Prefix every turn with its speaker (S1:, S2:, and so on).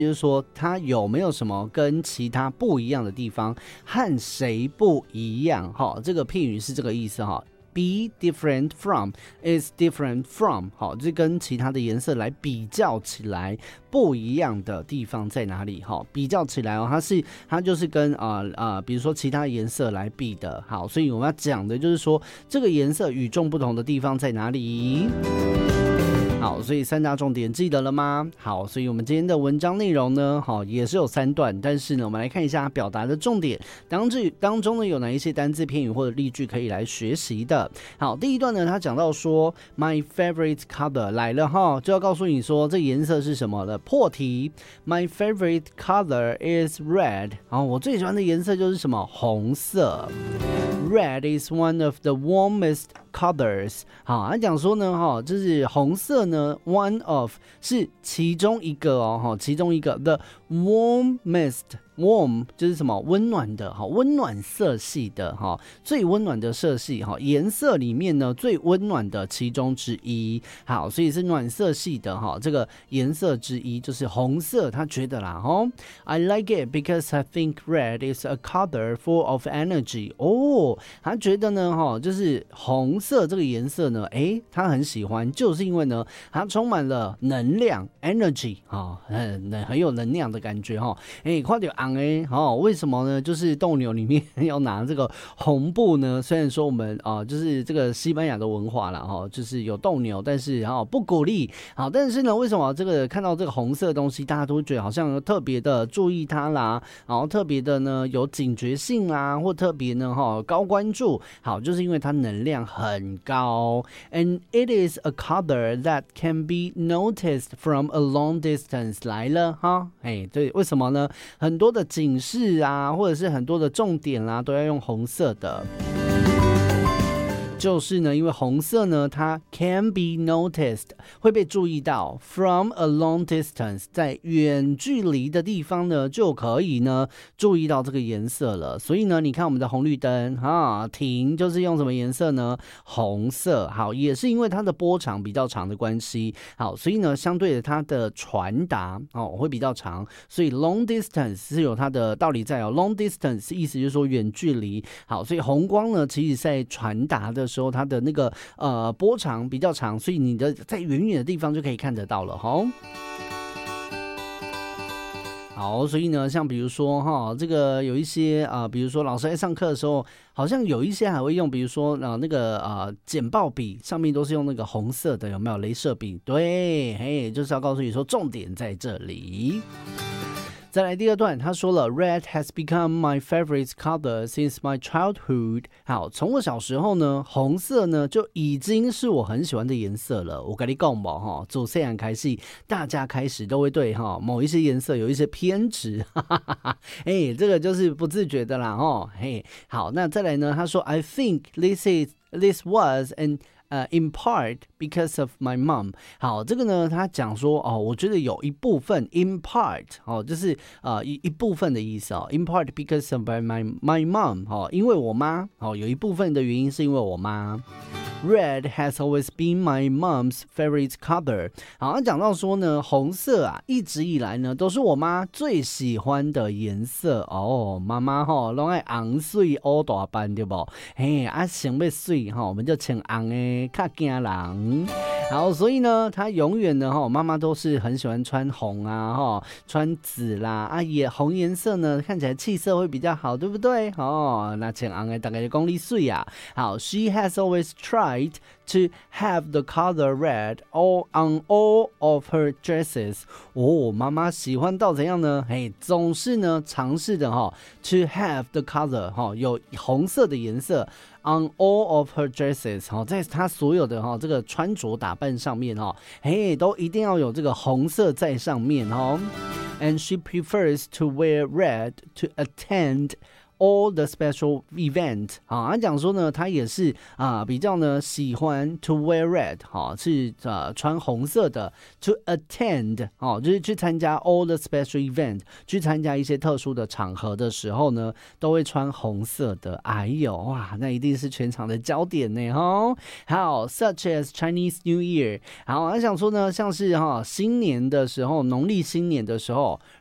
S1: 就是说它有没有什么跟其他不一样的地方，和谁不一样？这个片语是这个意思哈。Be different from is different from， 好，这跟其他的颜色来比较起来，不一样的地方在哪里？比较起来它就是跟比如说其他颜色来比的。好，所以我们要讲的就是说这个颜色与众不同的地方在哪里？好，所以3大重点记得了吗？好，所以我们今天的文章内容呢，也是有3段，但是呢，我们来看一下表达的重点，当中呢有哪一些单字、片语或者例句可以来学习的。好，第一段呢，他讲到说 My favorite color 来了哈，就要告诉你说这颜色是什么了。破题 My favorite color is red， 好，我最喜欢的颜色就是什么？红色。Red is one of the warmest colors。 好，他讲说呢，就是红色呢 one of 是其中一个哦，其中一个 the warmest warm 就是什么？温暖的，温暖色系的，最温暖的色系，颜色里面呢最温暖的其中之一。好，所以是暖色系的，这个颜色之一就是红色，他觉得啦，I like it because I think red is a color full of energy。 他觉得呢，就是红色这个颜色呢，他很喜欢，就是因为呢它充满了能量 energy， 很有能量的感觉，快点为什么呢？就是斗牛里面要拿这个红布呢，虽然说我们就是这个西班牙的文化啦，就是有斗牛，但是不鼓励。好，但是呢为什么这个看到这个红色的东西大家都觉得好像特别的注意它啦，然后特别的呢有警觉性啦，或特别呢高关注？好，就是因为它能量很高。 And it is a color that can be noticed from a long distance。 来了哈，对，为什么呢？很多的警示啊，或者是很多的重点啦，都要用红色的。就是呢，因为红色呢，它 can be noticed 会被注意到 from a long distance 在远距离的地方呢，就可以呢注意到这个颜色了。所以呢，你看我们的红绿灯停就是用什么颜色呢？红色。好，也是因为它的波长比较长的关系。好，所以呢，相对的它的传达会比较长，所以 long distance 是有它的道理在哦。long distance 意思就是说远距离。好，所以红光呢，其实在传达的时候，它的那个波长比较长，所以你的在远远的地方就可以看得到了齁。好，所以呢，像比如说这个有一些比如说老师在上课的时候，好像有一些还会用，比如说那个简报笔上面都是用那个红色的，有没有？雷射笔？对，就是要告诉你说重点在这里。再来第二段，他说了 Red has become my favorite color since my childhood。 好，从我小时候呢，红色呢就已经是我很喜欢的颜色了。我跟你讲吧，从细汉开始，大家开始都会对某一些颜色有一些偏执，这个就是不自觉的啦。好，那再来呢，他说 I think this was in part because of my mom。 好，这个呢他讲说我觉得有一部分 in part 就是一部分的意思in part because of my mom 因为我妈有一部分的原因是因为我妈。Red has always been my mom's favorite color。 好，他讲到说呢，红色一直以来呢都是我妈最喜欢的颜色妈妈都爱红水乌大班，对不？想要水我们就穿红的较惊人。好，所以呢她永远呢妈妈都是很喜欢穿红穿紫啦也红颜色呢看起来气色会比较好，对不对？那穿红的大概就讲你水啊。好， She has always tried to have the color red on all of her dresses。 妈妈喜欢到怎样呢？总是呢尝试的to have the color 有红色的颜色 on all of her dresses 在她所有的这个穿着打扮上面都一定要有这个红色在上面And she prefers to wear red to attend all the special event 啊，他讲说呢，他也是比较呢喜欢 to wear red 是穿红色的 to attend 就是去参加 all the special event 去参加一些特殊的场合的时候呢，都会穿红色的。哎呦哇，那一定是全场的焦点呢好 such as Chinese New Year 好，他想说呢，像是新年的时候，农历新年的时候